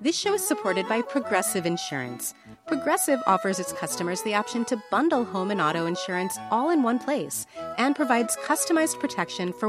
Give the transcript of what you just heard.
This show is supported by Progressive Insurance. Progressive offers its customers the option to bundle home and auto insurance all in one place and provides customized protection for